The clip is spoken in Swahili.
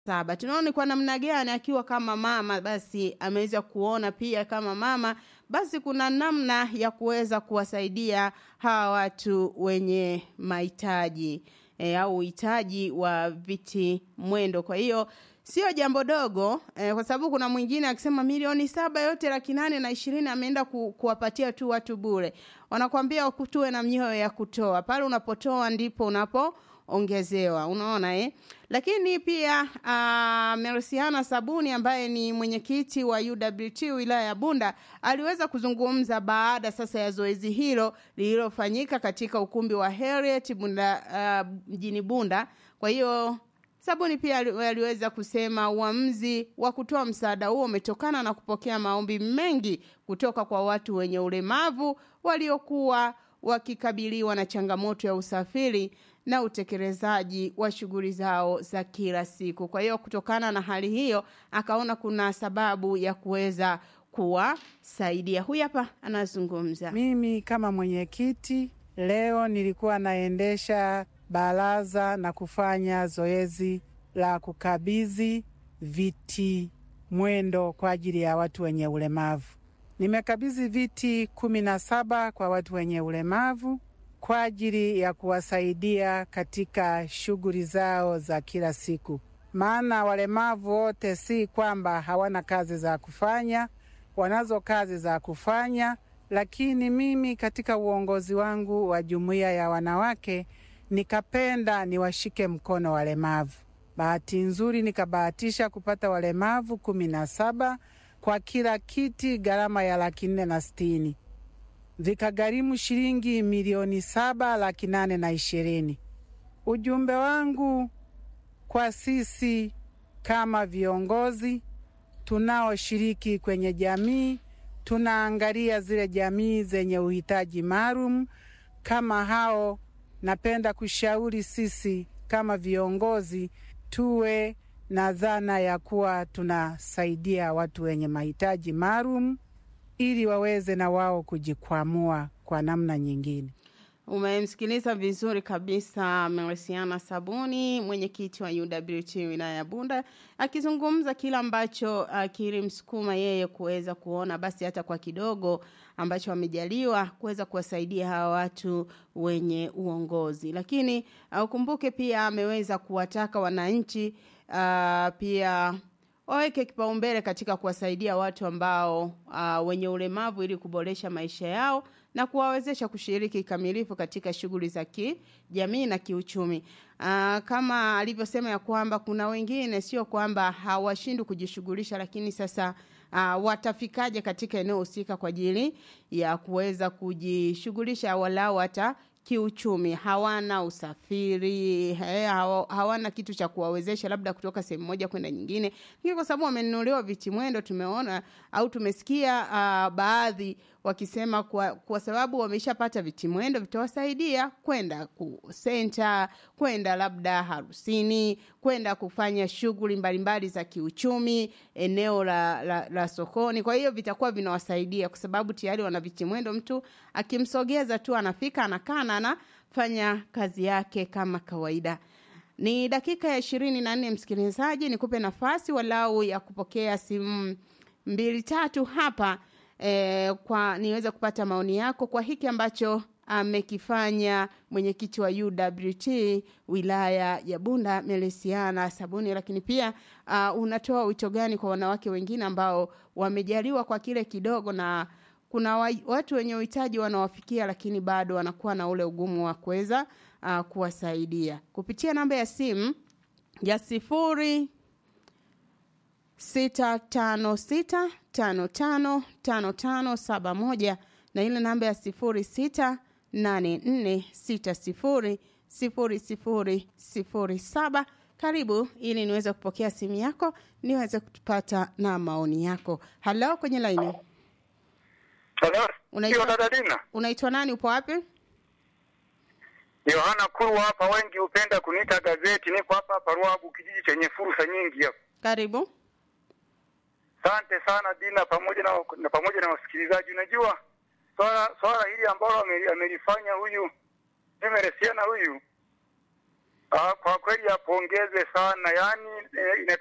7. Tunaona kwa namna gani akiwa kama mama basi ameweza kuona pia kama mama basi kuna namna ya kuweza kuwasaidia hawa watu wenye mahitaji au uhitaji wa viti mwendo. Kwa hiyo sio jambo dogo kwa sababu kuna mwingine akisema milioni 7 yote 820 ameenda kuwapatia tu watu bure. Wanakuambia kutue na mioyo ya kutoa. Pale unapotoa ndipo unapoongezewa. Unaona Lakini pia Merciana Sabuni ambaye ni mwenyekiti wa UWT wilaya ya Bunda aliweza kuzungumza baada sasa ya zoezi hilo lililofanyika katika ukumbi wa Harriet Bunda mjini Bunda. Kwa hiyo Sabuni pia aliweza kusema uamuzi wa kutoa msaada huo umetokana na kupokea maombi mengi kutoka kwa watu wenye ulemavu waliokuwa wakikabiliwa na changamoto ya usafiri na utekelezaji wa shughuli zao za kila siku. Kwa hiyo kutokana na hali hiyo akaona kuna sababu ya kuweza kuwasaidia. Huyu hapa anazungumza. Mimi kama mwenyekiti leo nilikuwa naendesha baraza na kufanya zoezi la kukabidhi viti mwendo kwa ajili ya watu wenye ulemavu. Nimekabidhi viti 17 kwa watu wenye ulemavu kwa ajili ya kuwasaidia katika shughuli zao za kila siku. Maana walemavu wote si kwamba hawana kazi za kufanya, wanazo kazi za kufanya, lakini mimi katika uongozi wangu wa jumuiya ya wanawake nikapenda niwashike mkono walemavu. Bahati nzuri nikabahatisha kupata walemavu 17 kwa kila kiti gharama ya 460. Vikagharimu shilingi milioni 7,820,000. Ujumbe wangu kwa sisi kama viongozi tunaoshiriki kwenye jamii, tunaangalia zile jamii zenye uhitaji maalum kama hao. Napenda kushauri sisi kama viongozi tuwe na dhana ya kuwa tunasaidia watu wenye mahitaji maalum ili waweze na wao kujikwamua kwa namna nyingine. Umemsikiliza vizuri kabisa Merciana Sabuni, mwenyekiti wa UWT wilaya ya Bunda, akizungumza kila ambacho kilimsukuma yeye kuweza kuona basi hata kwa kidogo ambacho amejaliwa kuweza kuwasaidia hawa watu wenye uongozi. Lakini ukumbuke pia ameweza kuwataka wananchi pia waweke kipaumbele katika kuwasaidia watu ambao wenye ulemavu ili kuboresha maisha yao na kuwawezesha kushiriki kikamilifu katika shughuli za kijamii na kiuchumi. Kama alivyosema ya kwamba kuna wengine sio kwamba hawashindwi kujishughulisha, lakini sasa watafikaje katika eneo husika kwa ajili ya kuweza kujishughulisha walau hata kiuchumi. Hawana usafiri, hawana kitu cha kuwawezesha labda kutoka sehemu moja kwenda nyingine. Hivyo kwa sababu wamenunuliwa viti mwendo, tumeona au tumesikia baadhi wakisema kwa sababu wameshapata viti mwendo vitawasaidia kwenda center, kwenda labda harusini, kwenda kufanya shughuli mbalimbali za kiuchumi eneo la sokoni. Kwa hiyo vitakuwa vinawasaidia kwa sababu tayari wana viti mwendo, mtu akimsogeza tu anafika, anakaa na anafanya kazi yake kama kawaida. Ni dakika ya 24 msikilizaji, nikupe nafasi walau ya kupokea simu 2-3 hapa kwa niweze kupata maoni yako kwa hiki ambacho amekifanya mwenyekiti wa UWT wilaya ya Bunda Merciana Sabuni. Lakini pia unatoa wito gani kwa wanawake wengine ambao wamejaliwa kwa kile kidogo na kuna watu wenye uhitaji wanawafikia lakini bado wanakuwa na ule ugumu wa kuweza kuwasaidia kupitia namba ya simu ya 0656555571 na ile namba ya 0684600007. Karibu ili niweze kupokea simu yako, niweze kupata na maoni yako. Hello kwenye line. Hello. Unaitwa nani, upo wapi? Yohana Kuru hapa, wengi upenda kuniita gazeti. Niko hapa Ruagu, kijiji chenye fursa nyingi hapa. Karibu. Asante sana Dina pamoja na wasikilizaji. Unajua swala hili ambalo amelifanya huyu Merciana huyu Kwa kweli apongeze sana, yani